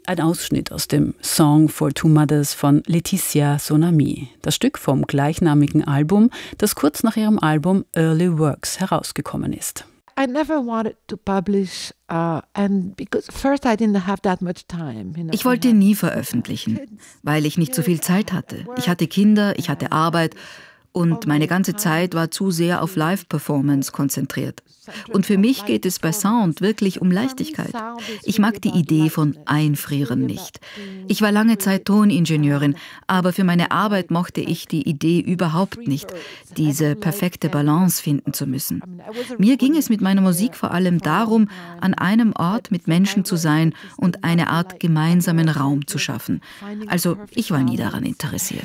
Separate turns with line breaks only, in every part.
Ein Ausschnitt aus dem Song for Two Mothers von Laetitia Sonami. Das Stück vom gleichnamigen Album, das kurz nach ihrem Album Early Works herausgekommen ist.
I never wanted to publish, and because first I didn't have that much time.
Ich wollte nie veröffentlichen, weil ich nicht so viel Zeit hatte. Ich hatte Kinder, ich hatte Arbeit und meine ganze Zeit war zu sehr auf Live-Performance konzentriert. Und für mich geht es bei Sound wirklich um Leichtigkeit. Ich mag die Idee von Einfrieren nicht. Ich war lange Zeit Toningenieurin, aber für meine Arbeit mochte ich die Idee überhaupt nicht, diese perfekte Balance finden zu müssen. Mir ging es mit meiner Musik vor allem darum, an einem Ort mit Menschen zu sein und eine Art gemeinsamen Raum zu schaffen. Also ich war nie daran interessiert.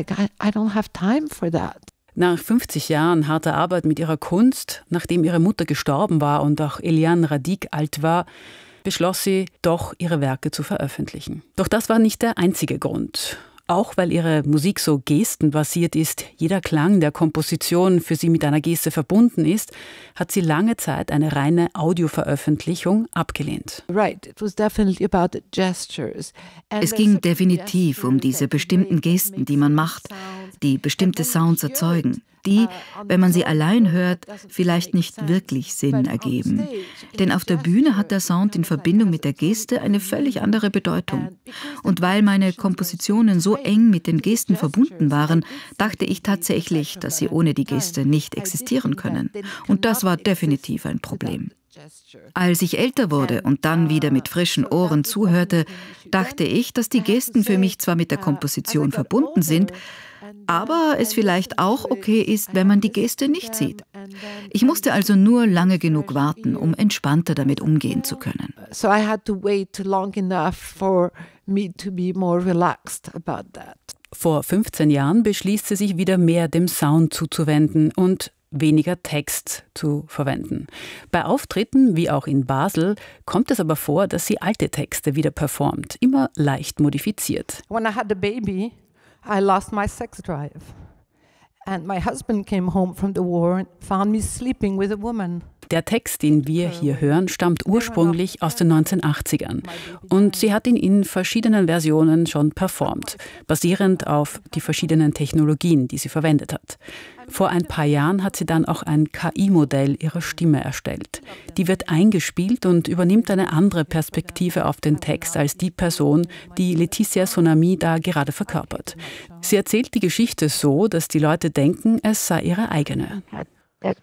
Nach 50 Jahren harter Arbeit mit ihrer Kunst, nachdem ihre Mutter gestorben war und auch Eliane Radic alt war, beschloss sie, doch ihre Werke zu veröffentlichen. Doch das war nicht der einzige Grund. Auch weil ihre Musik so gestenbasiert ist, jeder Klang der Komposition für sie mit einer Geste verbunden ist, hat sie lange Zeit eine reine Audioveröffentlichung abgelehnt.
Es ging definitiv um diese bestimmten Gesten, die man macht, die bestimmte Sounds erzeugen, die, wenn man sie allein hört, vielleicht nicht wirklich Sinn ergeben. Denn auf der Bühne hat der Sound in Verbindung mit der Geste eine völlig andere Bedeutung. Und weil meine Kompositionen so eng mit den Gesten verbunden waren, dachte ich tatsächlich, dass sie ohne die Geste nicht existieren können. Und das war definitiv ein Problem. Als ich älter wurde und dann wieder mit frischen Ohren zuhörte, dachte ich, dass die Gesten für mich zwar mit der Komposition verbunden sind, aber es vielleicht auch okay ist, wenn man die Geste nicht sieht. Ich musste also nur lange genug warten, um entspannter damit umgehen zu können.
So I had to wait long enough for me to be more relaxed about that.
Vor 15 Jahren beschließt sie sich wieder mehr dem Sound zuzuwenden und weniger Text zu verwenden. Bei Auftritten, wie auch in Basel, kommt es aber vor, dass sie alte Texte wieder performt, immer leicht modifiziert.
When I had the baby, I lost my sex drive. And my husband came home from the war and found me sleeping with a woman.
Der Text, den wir hier hören, stammt ursprünglich aus den 1980ern und sie hat ihn in verschiedenen Versionen schon performt, basierend auf die verschiedenen Technologien, die sie verwendet hat. Vor ein paar Jahren hat sie dann auch ein KI-Modell ihrer Stimme erstellt. Die wird eingespielt und übernimmt eine andere Perspektive auf den Text als die Person, die Laetitia Sonami da gerade verkörpert. Sie erzählt die Geschichte so, dass die Leute denken, es sei ihre eigene.
I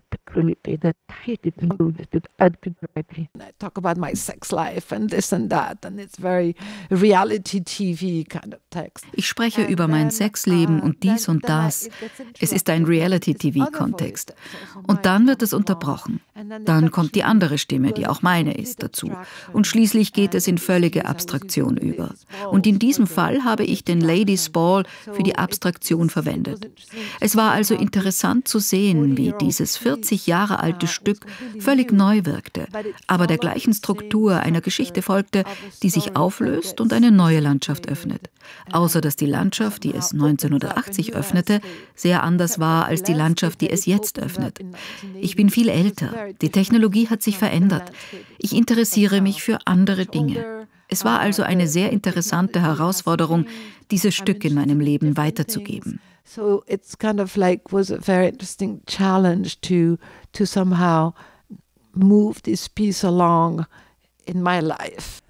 talk about my sex life and this and that, and it's very reality TV kind of text.
Ich spreche über mein Sexleben und dies und das. Es ist ein Reality-TV-Kontext. Und dann wird es unterbrochen. Dann kommt die andere Stimme, die auch meine ist, dazu. Und schließlich geht es in völlige Abstraktion über. Und in diesem Fall habe ich den Ladies Ball für die Abstraktion verwendet. Es war also interessant zu sehen, wie dieses 40 Jahre alte Stück völlig neu wirkte, aber der gleichen Struktur einer Geschichte folgte, die sich auflöst und eine neue Landschaft öffnet. Außer dass die Landschaft, die es 1980 öffnete, sehr anders war als die Landschaft, die es jetzt öffnet. Ich bin viel älter. Die Technologie hat sich verändert. Ich interessiere mich für andere Dinge. Es war also eine sehr interessante Herausforderung, dieses Stück in meinem Leben weiterzugeben.
So it's kind of like was a very interesting challenge to somehow move this piece along in my life.